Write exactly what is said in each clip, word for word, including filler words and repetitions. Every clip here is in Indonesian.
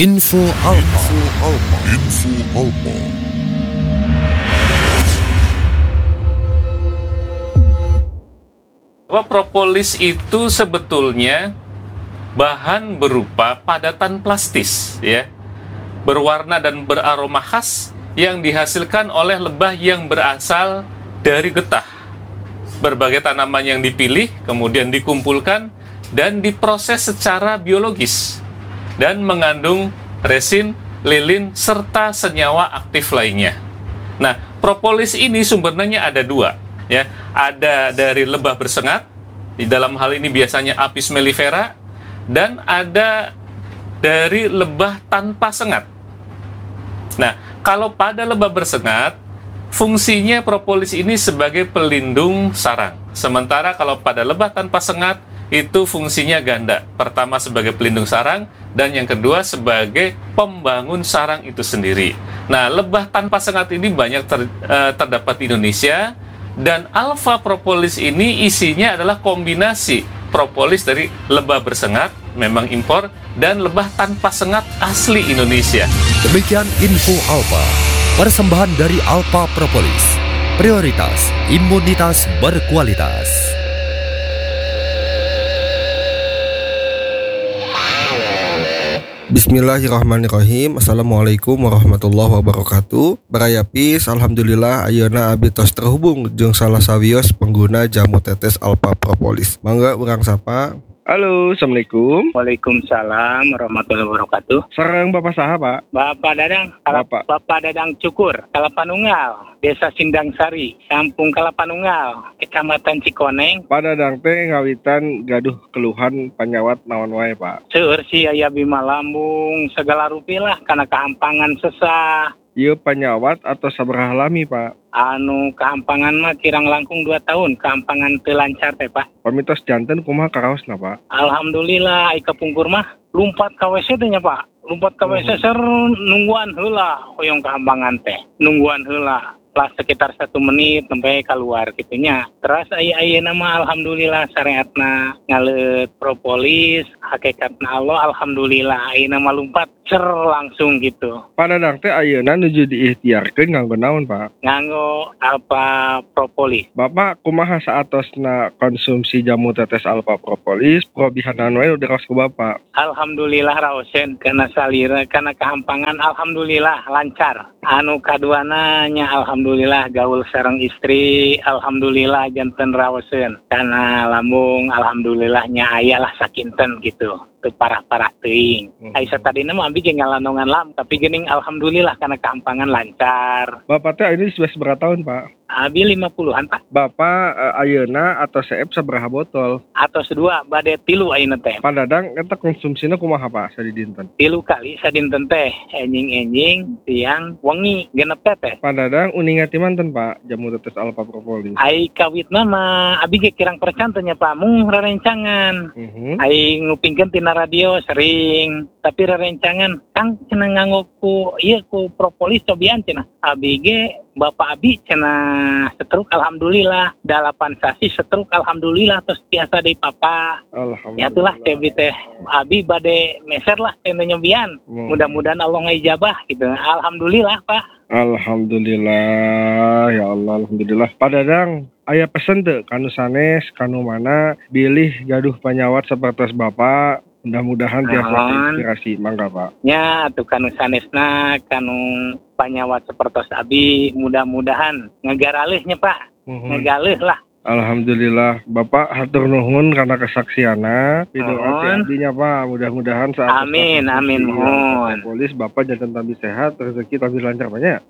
Info Alpa. Info Alpa. Info Alpa. Bahwa propolis itu sebetulnya bahan berupa padatan plastis, ya, berwarna dan beraroma khas yang dihasilkan oleh lebah yang berasal dari getah. Berbagai tanaman yang dipilih kemudian dikumpulkan dan diproses secara biologis dan mengandung resin, lilin, serta senyawa aktif lainnya. Nah, propolis ini sumbernya ada dua, ya. Ada dari lebah bersengat, di dalam hal ini biasanya Apis mellifera, dan ada dari lebah tanpa sengat. Nah, kalau pada lebah bersengat, fungsinya propolis ini sebagai pelindung sarang. Sementara kalau pada lebah tanpa sengat, itu fungsinya ganda. Pertama sebagai pelindung sarang, dan yang kedua sebagai pembangun sarang itu sendiri. Nah, lebah tanpa sengat ini banyak ter, uh, terdapat di Indonesia, dan alpha propolis ini isinya adalah kombinasi propolis dari lebah bersengat, memang impor, dan lebah tanpa sengat asli Indonesia. Demikian Info Alpa, persembahan dari Alpha Propolis. Prioritas imunitas berkualitas. Bismillahirrahmanirrahim. Assalamualaikum warahmatullahi wabarakatuh. Baraya Pis, alhamdulillah ayeuna abdi tos terhubung jeung salah sawios pengguna jamu tetes Alpha Propolis. Mangga urang sapa. Halo, assalamualaikum. Waalaikumsalam warahmatullahi wabarakatuh. Sareng Bapak saha, Pak? Bapak Dadang, Bapak. Bapak Dadang Cukur, Kalapanunggal, Desa Sindang Sari, Kampung Kalapanunggal, Kecamatan Cikoneng. Pak Dadang teh ngawitan gaduh keluhan panyawat naon wae, Pak? Seueur si aya bima lambung, segala rupilah kana kehampangan sesah. Ieu panyawat atau sabaraha lami, Pak? Anu kehampangan mah kirang langkung dua tahun, kehampangan teu lancar teh, Pak. Pamitos janten kumaha karaosna, Pak? Alhamdulillah ai kapungkur mah lumpat ka W C teh nya, Pak. Lumpat ka W C ser nungguan heula hoyong kehampangan teh. Nungguan heula. Lah sekitar satu menit sampai keluar gitunya. Terus aya-aya nama alhamdulillah syariatna ngaleut propolis, hakikatna Allah alhamdulillah aya nama lumpat cer langsung gitu. Pada Dadang teh ayeuna nuju diikhtiarkeun nganggo naon, Pak? Nganggo Alpha Propolis. Bapak kumaha saatosna konsumsi jamu tetes Alpha Propolis, probihanan wae udah raos ku Bapak? Alhamdulillah raosen kana salira kana kehampangan alhamdulillah lancar. Anu kaduana nya alhamdulillah gaul sareng istri, alhamdulillah janten raosen. Kana lambung alhamdulillah nya aya lah sakinten gitu. Teu parah-parah teuing. Hmm. Ai satadina mah abi ge ngalanongan lam, tapi geuning alhamdulillah kana kehampangan lancar. Bapak teh ini sudah seberapa tahun, Pak? Abi lima puluhan, Pak. Bapak uh, ayeuna atau seep sabaraha botol? Atau sedua, bade tilu ayeuna teh. Pak Dadang eta konsumsina kumaha, Pak, sadidinten? Tilu kali sadinten teh, enjing-enjing, siang, wengi, genep teh. Pak Dadang uninga ti manten, Pak, jamu tetes Alpha Propolis? Ai kawitna mah abi ge kirang percan teh nya, Pak, mung rarencangan. Uh-huh. Ai ngupingkeun tina radio sering, tapi rerencangan Kang cenah nganggo ku ieu ku propolis cobian cenah. Abi ge Bapak abi cenah setruk alhamdulillah, dalapan sasi setruk alhamdulillah terus biasa deui papa. Alhamdulillah. Ya itulah cebi teh abi bade meser lah teh nyobian. Hmm. Mudah-mudahan Allah ngijabah gitu. Alhamdulillah, Pak. Alhamdulillah, ya Allah, alhamdulillah. Pak Dadang, aya pesen teu kanu sanes, kanu mana bilih gaduh panyawat sapertos Bapak. Mudah-mudahan tiasa inspirasi, mangga Pak. Ya, atuh kanu sanesna, kanu panyawat sapertos abi, mudah-mudahan ngegaralihnya Pak. Mm-hmm. Ngegalih lah. Alhamdulillah, Bapak hatur nuhun karena kesaksiana. Pidoa abdinya Pak, mudah-mudahan saat amin, amin mohon. Polis Bapak jantan tabi sehat, rezeki tabi lancar banyak.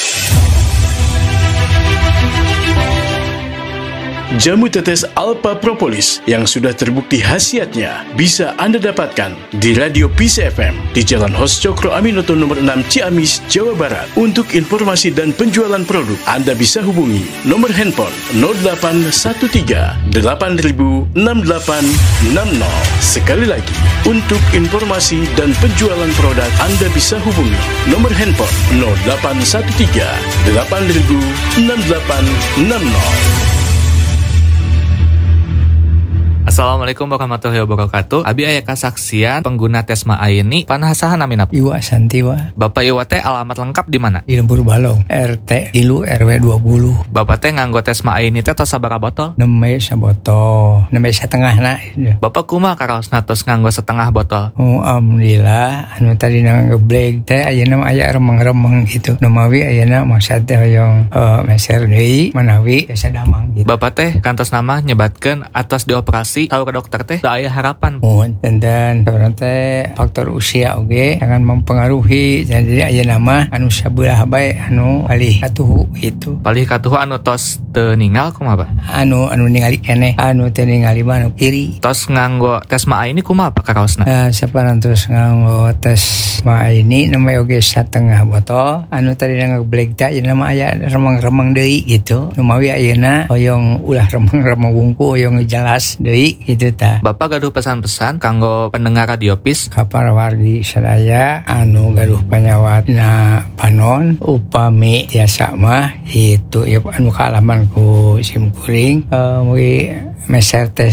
Jamu tetes Alpha Propolis yang sudah terbukti khasiatnya bisa Anda dapatkan di Radio Peace F M di Jalan Hos Cokro Aminoto nomor enam Ciamis, Jawa Barat. Untuk informasi dan penjualan produk, Anda bisa hubungi nomor handphone nol delapan satu tiga delapan nol enam delapan enam nol. Sekali lagi, untuk informasi dan penjualan produk, Anda bisa hubungi nomor handphone nol delapan satu tiga delapan nol enam delapan enam nol. Assalamualaikum warahmatullahi wabarakatuh. Abi aya kasaksian pengguna Tesma Aini panasahan amin apa? Iwa Santiwa Bapak Iwa teh alamat lengkap di mana? di Lembur Balong R T Tilu R W dua puluh Bapak teh nganggo Tesma Aini teh tos sabaraha botol? nembe sabotol nembe setengah na Bapak kumaha karaosna tos nganggo setengah botol? oh alhamdulillah anu tadi na ngebleg teh ayeuna mah aya remeng-remeng gitu numawi ayeuna maksud teh hoyong uh, meser deui manawi biasa damang gitu. Bapak teh kantos nama nyebatkeun atos dioperasi tahu ke dokter teh da aya harapan. Oh, dan sebenarnya teh faktor usia oge jangan mempengaruhi jadi aya nama anu sabelah bae anu palih katuhu itu Palih katuhu anu tos teu ninggal kumaha, Pak? anu anu ningali keneh anu teu ningali mah anu kiri Tos nganggo Tesma Aini kumaha Pak karaosna? uh, saparantos nganggo tes ma ini nama oge setengah botol anu tadi ngebleg teh ayeuna mah aya remeng-remeng deui gitu numawi ayeuna hoyong ulah remeng-remeng wungku hoyong jelas deui gitu tah. Bapak gaduh pesan-pesan kanggo pendengar Radio Peace Kapar wargi sadaya anu gaduh panyawatna panon upami tiasa mah itu ya anu kaalaman ku simkuring uh, mugi meser tes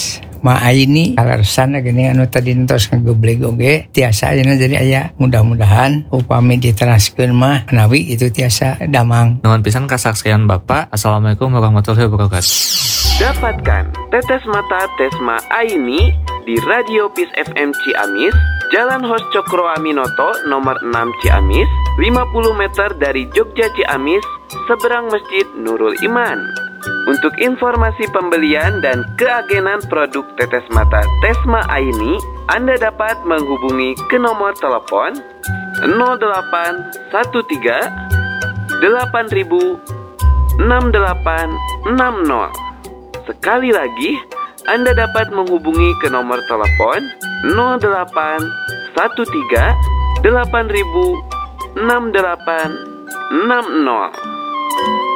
ma ini alasan gini anu tadi entos ngegebleg oge tiasa ayeuna jadi aya mudah-mudahan upami diteraskeun mah menawi itu tiasa damang. Nuhun pisan kasaksian Bapak. Assalamualaikum warahmatullahi wabarakatuh. Dapatkan tetes mata Tesma Aini di Radio Peace F M Ciamis, Jalan Hos Cokro Aminoto nomor enam Ciamis, lima puluh meter dari Jogja Ciamis, seberang Masjid Nurul Iman. Untuk informasi pembelian dan keagenan produk tetes mata Tesma Aini, Anda dapat menghubungi ke nomor telepon nol delapan satu tiga delapan ribu enam delapan enam nol. Sekali lagi, Anda dapat menghubungi ke nomor telepon nol delapan satu tiga delapan ribu enam delapan enam nol.